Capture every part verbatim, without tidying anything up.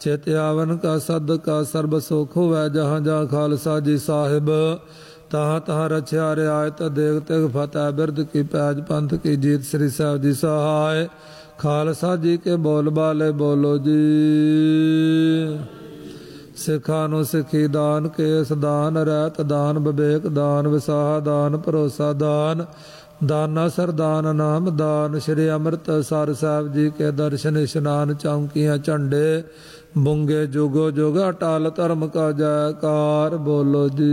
चित आवन का सद का सर्ब सुख होवै। जहाँ जहाँ खालसा जी साहिब तहाँ तहाँ रछिया रियायत देग तेग फतह बिरद की पैज पंथ की जीत। श्री साहब जी सहाय खालसा जी के बोल बाले बोलो जी। सिखा नु सिखी दान केस दान रहत दान विवेक दान विसाह दान भरोसा दान दाना सरदान नाम दान। श्री अमृतसर साहब जी के दर्शन इशनान चौंकियाँ झंडे बुंगे जुगो जुग अटाल धर्म का जयकार बोलो जी।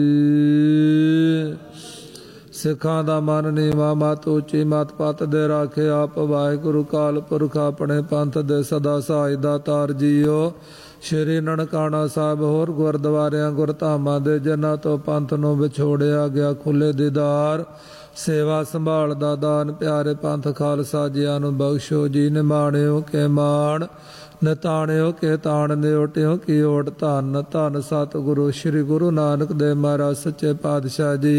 सिखा दा मन नीवा मत उची मत पत दे राखे आप वाहिगुरु काल पुरख अपने पंथ दे सदा सहाय दातार जीओ। श्री ननकाना साहब होर गुरद्वारियां गुरधामां दे जिन्हां तो पंथ नूं विछोड़िया गया खुले दीदार सेवा संभाल दा दान प्यारे पंथ खालसा जियां नूं बख्शो जी। निमाणिओ के मान निताणिओ के ताण निओटिओ की ओट धन धन सतगुरु श्री गुरु नानक देव महाराज सच्चे पातशाह जी।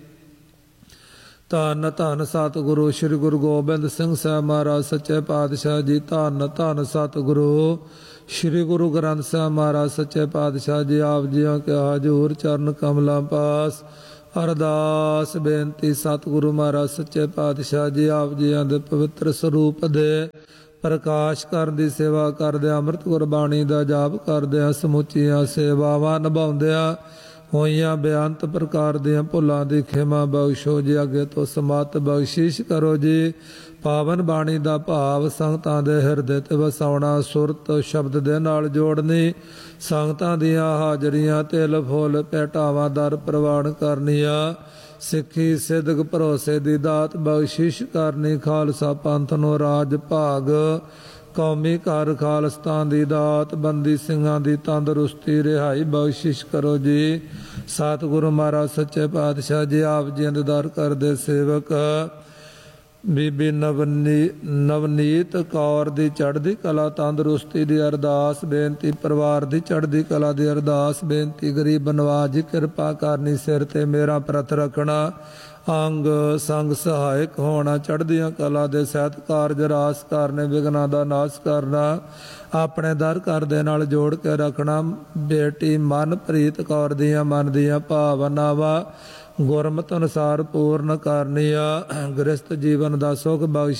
धन धन सतगुरु श्री गुरु गोबिंद सिंह साहब महाराज सच्चे पातशाह जी। धन धन सतगुरु श्री गुरु ग्रंथ साहब महाराज सच्चे पातशाह जी। आप जियों के हजूर चरण कमलों पास अरदास बेनती सतगुरु महाराज सच्चे पातशाह जी। आप जियों दे पवित्र स्वरूप दे प्रकाश कर दी सेवा करदे अमृत गुरबाणी दा जाप करदे समुचियां सेवावां निभाउंदियां होइयां बेअंत प्रकार दियां भुलां दी खेमा बख्शो जी। अगे तो समत बख्शिश करो जी। पावन बाणी दा भाव संगतां दे हिरदे ते वसाउणा सुरत शब्द दे नाल जोड़नी संगतां दियां हाजरियां तिल फुल भेटावां दर प्रवान करनिया सिੱਖੀ सिदक भरोसे दी दात बख्शिश करनी। खालसा पंथ नूं राज भाग कौमी घर खालस्तान दी दात बंदी ਸਿੰਘਾਂ ਦੀ तंदुरुस्ती रिहाई बख्शिश करो जी। सतगुरु महाराज सच्चे पातशाह जी आप जी दे दर करदे सेवक बीबी नवनी नवनीत कौर दी चढ़दी कला तंदुरुस्ती दी अरदास बेनती। परिवार दी चढ़दी कला दी अरदास बेनती। गरीब नवाज जी कृपा करनी सिर ते मेरा प्रत रखना अंग संग सहायक होना। चढ़दियां कला दे सहित कारज रास करने विघ्नां दा नाश करना अपने दर घर दे नाल जोड़ के रखना। बेटी मनप्रीत कौर दियां मन दियां भावनावां गुरमत अनुसार पूर्ण करनिया। गृहस्थ जीवन दा सुख बख्श